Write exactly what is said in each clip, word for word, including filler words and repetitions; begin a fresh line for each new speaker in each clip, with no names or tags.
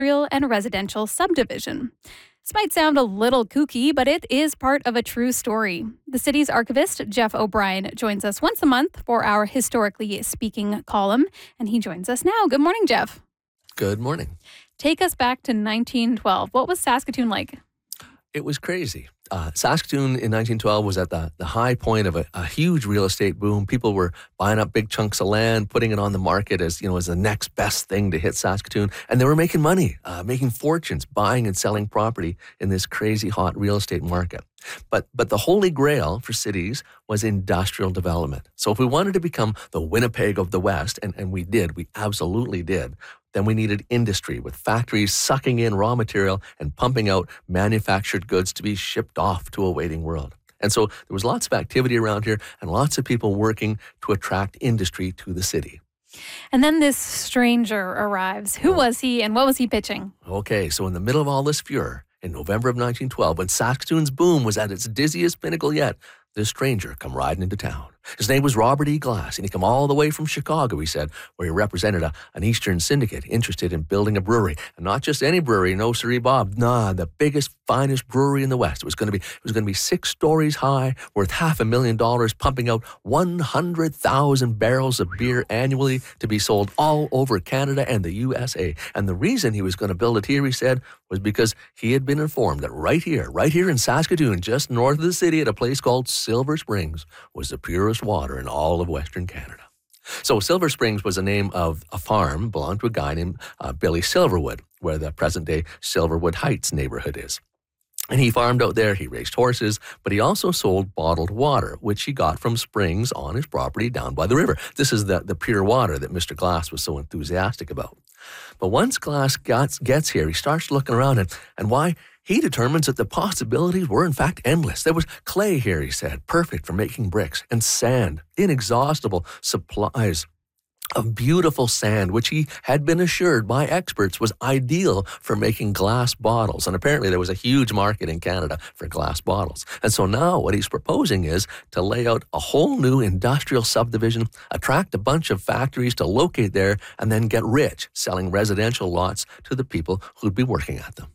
industrial and residential subdivision. This might sound a little kooky, but it is part of a true story. The city's archivist, Jeff O'Brien, joins us once a month for our Historically Speaking column, and he joins us now. Good morning, Jeff.
Good morning.
Take us back to nineteen twelve. What was Saskatoon like?
It was crazy. Uh, Saskatoon in nineteen twelve was at the, the high point of a, a huge real estate boom. People were buying up big chunks of land, putting it on the market as, you know, as the next best thing to hit Saskatoon. And they were making money, uh, making fortunes, buying and selling property in this crazy hot real estate market. But but the holy grail for cities was industrial development. So if we wanted to become the Winnipeg of the West, and, and we did, we absolutely did, then we needed industry with factories sucking in raw material and pumping out manufactured goods to be shipped off to a waiting world. And so there was lots of activity around here and lots of people working to attract industry to the city.
And then this stranger arrives. Who was he and what was he pitching?
Okay, so in the middle of all this furor, in November of nineteen twelve, when Saskatoon's boom was at its dizziest pinnacle yet, this stranger come riding into town. His name was Robert E. Glass, and he come all the way from Chicago, he said, where he represented a, an Eastern syndicate interested in building a brewery. And not just any brewery, no siree, Bob. Nah, the biggest, finest brewery in the West. It was going to be it was going to be six stories high, worth half a million dollars, pumping out one hundred thousand barrels of beer annually to be sold all over Canada and the U S A. And the reason he was going to build it here, he said, was because he had been informed that right here, right here in Saskatoon, just north of the city at a place called Silver Springs, was the purest water in all of Western Canada. So Silver Springs was the name of a farm belonged to a guy named uh, Billy Silverwood, where the present-day Silverwood Heights neighborhood is. And he farmed out there, he raised horses, but he also sold bottled water, which he got from springs on his property down by the river. This is the, the pure water that Mister Glass was so enthusiastic about. But once Glass gets, gets here, he starts looking around, and, and why? He determines that the possibilities were in fact endless. There was clay here, he said, perfect for making bricks, and sand, inexhaustible supplies of beautiful sand, which he had been assured by experts was ideal for making glass bottles. And apparently there was a huge market in Canada for glass bottles. And so now what he's proposing is to lay out a whole new industrial subdivision, attract a bunch of factories to locate there, and then get rich selling residential lots to the people who'd be working at them.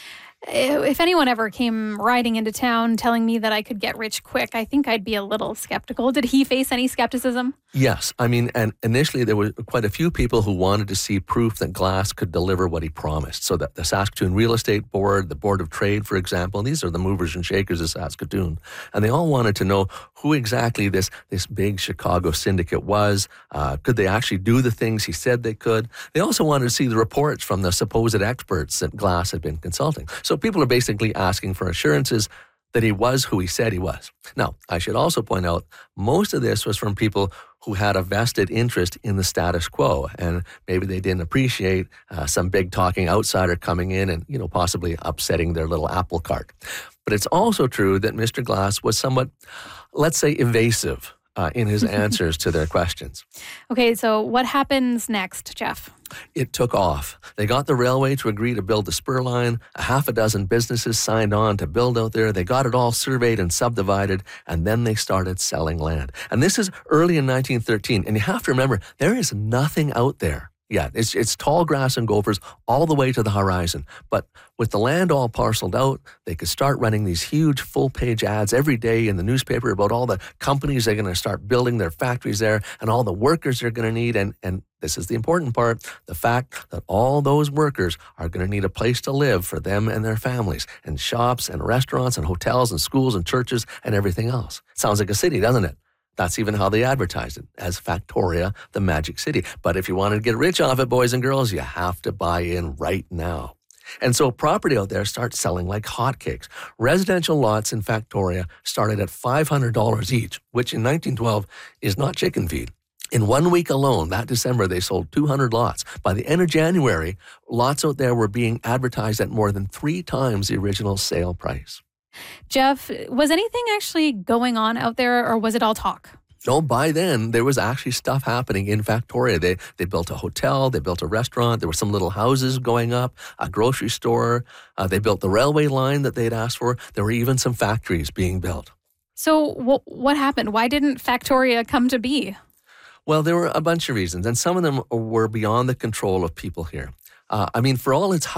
If anyone ever came riding into town telling me that I could get rich quick, I think I'd be a little skeptical. Did he face any skepticism?
Yes. I mean, and initially there were quite a few people who wanted to see proof that Glass could deliver what he promised. So that the Saskatoon Real Estate Board, the Board of Trade, for example, and these are the movers and shakers of Saskatoon. And they all wanted to know who exactly this, this big Chicago syndicate was. Uh, could they actually do the things he said they could? They also wanted to see the reports from the supposed experts that Glass had been consulting. So people are basically asking for assurances that he was who he said he was. Now, I should also point out, most of this was from people who had a vested interest in the status quo, and maybe they didn't appreciate uh, some big talking outsider coming in and, you know, possibly upsetting their little apple cart. But it's also true that Mister Glass was somewhat, let's say, evasive uh, in his answers to their questions.
Okay, so what happens next, Jeff?
It took off. They got the railway to agree to build the spur line. A half a dozen businesses signed on to build out there. They got it all surveyed and subdivided, and then they started selling land. And this is early in nineteen thirteen. And you have to remember, there is nothing out there. Yeah, it's it's tall grass and gophers all the way to the horizon. But with the land all parceled out, they could start running these huge full-page ads every day in the newspaper about all the companies they're going to start building their factories there and all the workers they're going to need. And, and this is the important part, the fact that all those workers are going to need a place to live for them and their families, and shops and restaurants and hotels and schools and churches and everything else. Sounds like a city, doesn't it? That's even how they advertised it, as Factoria, the Magic City. But if you want to get rich off it, boys and girls, you have to buy in right now. And so property out there starts selling like hotcakes. Residential lots in Factoria started at five hundred dollars each, which in nineteen twelve is not chicken feed. In one week alone, that December, they sold two hundred lots. By the end of January, lots out there were being advertised at more than three times the original sale price.
Jeff, was anything actually going on out there, or was it all talk?
No, by then, there was actually stuff happening in Factoria. They they built a hotel, they built a restaurant, there were some little houses going up, a grocery store. Uh, they built the railway line that they'd asked for. There were even some factories being built.
So wh- what happened? Why didn't Factoria come to be?
Well, there were a bunch of reasons, and some of them were beyond the control of people here. Uh, I mean, for all its